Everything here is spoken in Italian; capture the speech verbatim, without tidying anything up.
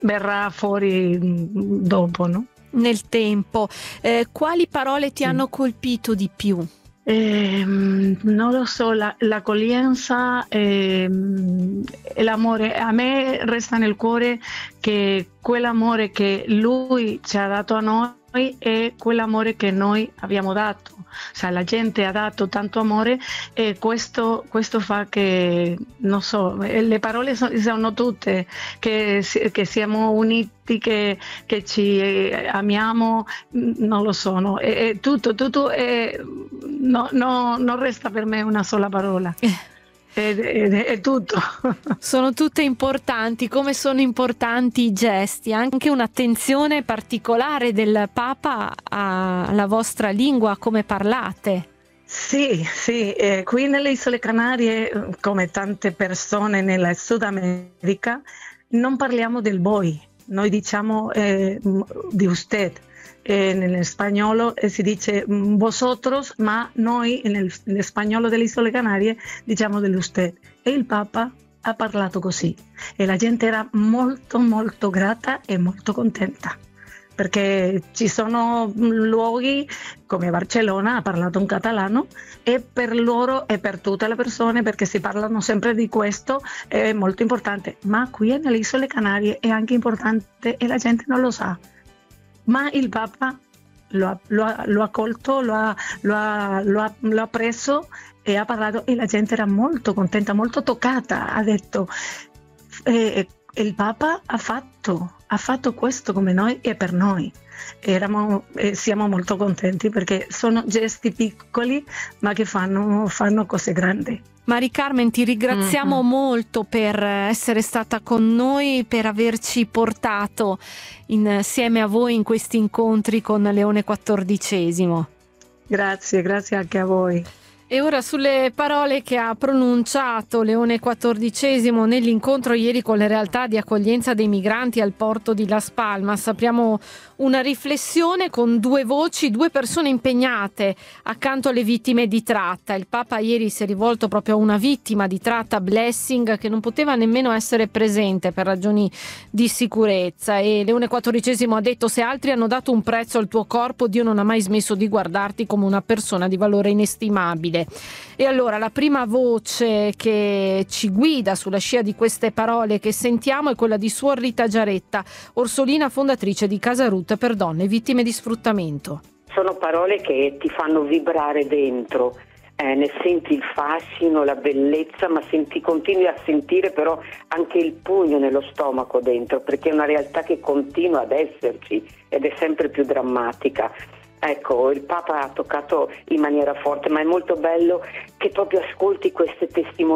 verrà fuori mh, dopo, no? Nel tempo. Eh, quali parole ti Sì. hanno colpito di più? Ehm, non lo so, la- l'accoglienza ehm, e l'amore. A me resta nel cuore che quell'amore che lui ci ha dato a noi è quell'amore che noi abbiamo dato. Cioè, la gente ha dato tanto amore e questo, questo fa che, non so, eh, le parole so- sono tutte, che, si- che siamo uniti, che, che ci eh, amiamo, mm, non lo sono. È, è tutto, tutto è, no, no, non resta per me una sola parola. È, è- è tutto. Sono tutte importanti, come sono importanti i gesti, anche un'attenzione particolare del Papa a- alla vostra lingua, come parlate. Sì, sì, eh, qui nelle Isole Canarie, eh, come tante persone nella Sud America, non parliamo del voi, noi diciamo eh, m- di usted. Eh, nel spagnolo eh, si dice mm, vosotros, ma noi nel, nel spagnolo delle Isole Canarie diciamo dell'usted. E il Papa ha parlato così e la gente era molto molto grata e molto contenta. Perché ci sono luoghi come Barcellona, ha parlato un catalano, e per loro e per tutte le persone, perché si parlano sempre di questo, è molto importante. Ma qui nelle Isole Canarie è anche importante e la gente non lo sa. Ma il Papa lo ha, lo ha- lo ha colto, lo ha, lo ha- lo ha- lo ha preso e ha parlato e la gente era molto contenta, molto toccata. Ha detto, eh, il Papa ha fatto, ha fatto questo come noi e per noi. Eramo, eh, siamo molto contenti perché sono gesti piccoli ma che fanno, fanno cose grandi. Mari Carmen, ti ringraziamo Mhm. molto per essere stata con noi, per averci portato insieme a voi in questi incontri con Leone quattordicesimo. Grazie, grazie anche a voi. E ora sulle parole che ha pronunciato Leone quattordicesimo nell'incontro ieri con le realtà di accoglienza dei migranti al porto di Las Palmas. Apriamo una riflessione con due voci, due persone impegnate accanto alle vittime di tratta. Il Papa ieri si è rivolto proprio a una vittima di tratta, Blessing, che non poteva nemmeno essere presente per ragioni di sicurezza. E Leone quattordicesimo ha detto: se altri hanno dato un prezzo al tuo corpo, Dio non ha mai smesso di guardarti come una persona di valore inestimabile. E allora la prima voce che ci guida sulla scia di queste parole che sentiamo è quella di Suor Rita Giaretta, Orsolina, fondatrice di Casa Ruth per donne vittime di sfruttamento. Sono parole che ti fanno vibrare dentro, eh, ne senti il fascino, la bellezza, ma senti, continui a sentire però anche il pugno nello stomaco dentro, perché è una realtà che continua ad esserci ed è sempre più drammatica. Ecco, il Papa ha toccato in maniera forte, ma è molto bello che proprio ascolti queste testimonianze